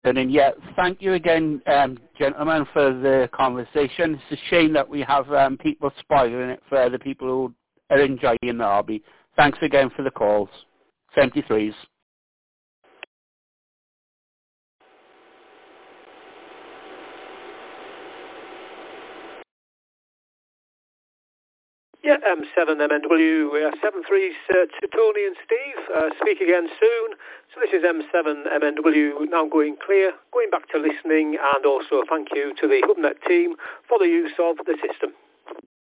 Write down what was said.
And then, yeah, thank you again, gentlemen, for the conversation. It's a shame that we have people spoiling it for the people who are enjoying the hobby. Thanks again for the calls. 73s. Yeah, M7MNW, 73s to Tony and Steve. Speak again soon. So this is M7MNW now going clear, going back to listening, and also thank you to the HubNet team for the use of the system.